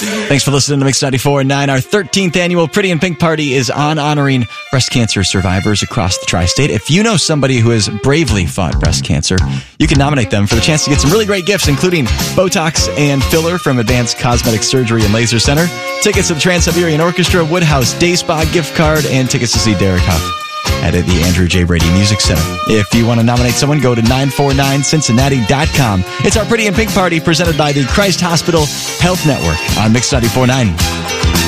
Thanks for listening to Mix 94.9. Our 13th annual Pretty in Pink Party is on honoring breast cancer survivors across the tri-state. If you know somebody who has bravely fought breast cancer, you can nominate them for the chance to get some really great gifts, including Botox and filler from Advanced Cosmetic Surgery and Laser Center, tickets to the Trans-Siberian Orchestra, Woodhouse Day Spa gift card, and tickets to see Derek Huff at the Andrew J. Brady Music Center. If you want to nominate someone, go to 949cincinnati.com. It's our Pretty in Pink Party presented by the Christ Hospital Health Network on Mix 94.9.